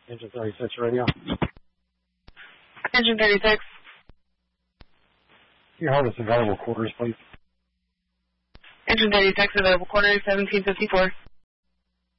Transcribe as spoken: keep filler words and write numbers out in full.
Engine thirty-six radio. Engine thirty-six. Can you hold us available quarters, please? Engine thirty-six, available quarters, seventeen fifty-four.